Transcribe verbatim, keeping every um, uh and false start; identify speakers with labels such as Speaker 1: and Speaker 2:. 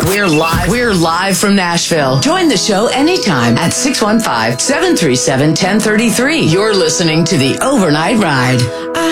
Speaker 1: We're live. We're live from Nashville. Join the show anytime at six one five, seven three seven, one zero three three. You're listening to The Overnight Ride.
Speaker 2: I